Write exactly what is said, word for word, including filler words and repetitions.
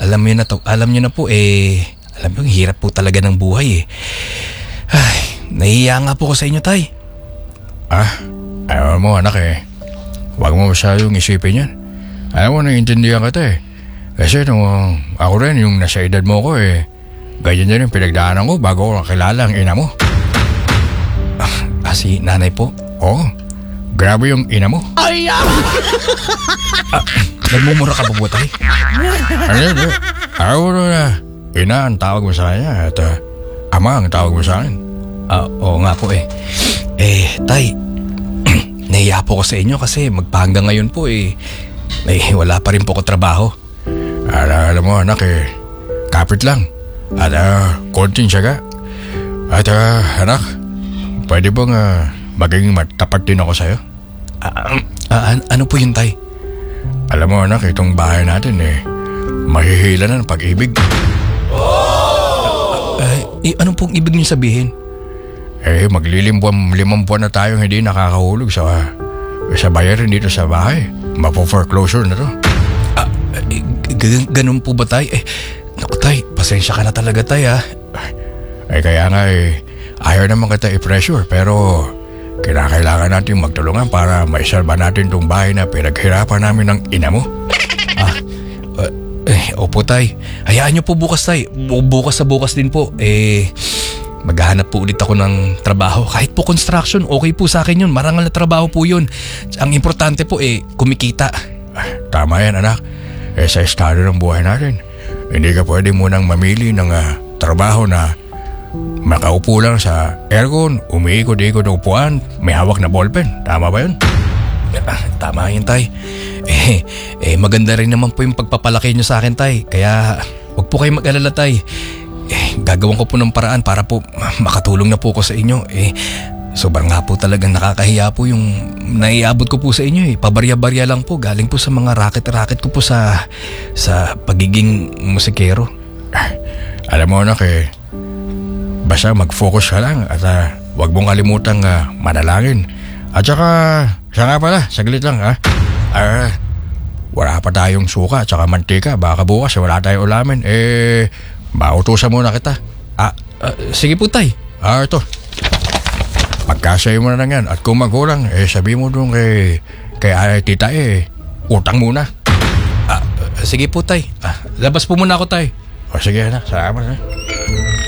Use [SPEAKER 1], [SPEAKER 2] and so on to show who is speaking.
[SPEAKER 1] alam niyo na to, alam niyo na po eh, alam niyo, hirap po talaga ng buhay eh. Ay, nahihiya nga po ko sa inyo, tay.
[SPEAKER 2] Ah, ayaw mo anak eh. Huwag mo masyadong isipin yan. Alam mo, naiintindihan kita eh. Kasi nung ako rin, yung nasa edad mo ko eh, ganyan din yung pinagdaanan ko bago ko nakilala ang ina mo.
[SPEAKER 1] Ah, ah si nanay po?
[SPEAKER 2] Oo, grabe yung ina mo.
[SPEAKER 1] Ay, ah! ah nagmumura ka po po, tay?
[SPEAKER 2] Ano yun eh? Ayaw mo na ina ang tawag mo sa kanya at uh, ama ang tawag mo sa akin.
[SPEAKER 1] Ah, oo nga po eh. Eh, tay, nahiya po ko sa inyo kasi magpahanggang ngayon po eh, eh wala pa rin po ko trabaho.
[SPEAKER 2] Ala, alam mo anak eh, kapit lang. At uh, konting syaga. At uh, anak, pwede bang uh, maging matapat din ako sa'yo?
[SPEAKER 1] Ah, ah, an- ano po yun, tay?
[SPEAKER 2] Alam mo anak, itong bahay natin eh, mahihila na ng pag-ibig.
[SPEAKER 1] Oh! Uh, eh, ano pong ibig niyo sabihin?
[SPEAKER 2] Eh, maglilimbuan, limang buwan na tayong hindi nakakahulog sa, sa bayarin dito sa bahay. Mapo-foreclosure na to.
[SPEAKER 1] Ah, eh, g- ganun po ba, tay? Eh, naku, tay, pasensya ka na talaga, tay, ah.
[SPEAKER 2] Eh, kaya nga eh, ayaw naman kita i-pressure, pero kinakailangan natin magtulungan para maisalba natin itong bahay na pinaghirapan namin ng ina mo.
[SPEAKER 1] Ah, uh, eh, opo, tay. Hayaan niyo po bukas, tay. Bu- bukas sa bukas din po. Eh, maghahanap po ulit ako ng trabaho. Kahit po construction, okay po sa akin yun. Marangal na trabaho po yun. Ang importante po eh, kumikita.
[SPEAKER 2] Ah, tama yan anak. Eh, sa estado ng buhay natin, hindi ka pwede munang mamili ng uh, trabaho na makaupo lang sa aircon, umiikot-ikot ng upuan, may hawak na ballpen. Tama ba yun?
[SPEAKER 1] Ah, tama yun, tay. Eh, eh, maganda rin naman po yung pagpapalaki nyo sa akin, tay. Kaya wag po kayo mag-alala, tay. Eh, gagawan ko po ng paraan para po makatulong na po ko sa inyo. Eh, sobrang nga po talagang nakakahiya po yung naiabot ko po sa inyo eh. Pabarya-barya lang po. Galing po sa mga racket-racket ko po sa, sa pagiging musikero.
[SPEAKER 2] Ah, alam mo anak eh, basta mag-focus ka lang at uh, huwag mong kalimutang uh, manalangin. At saka, siya nga pala, saglit lang ha. Ah, wala pa tayong suka at saka mantika. Baka bukas wala tayong ulamin. Eh, mautusan muna kita.
[SPEAKER 1] Ah, uh, sige po, tay.
[SPEAKER 2] Ah, ito. Magkasayo mo na lang yan. At kung magkulang, eh sabi mo doon kay, kay uh, tita eh, utang muna.
[SPEAKER 1] Ah, uh, sige po, tay. Ah, labas po muna ako, tay.
[SPEAKER 2] O sige na, salamat ha.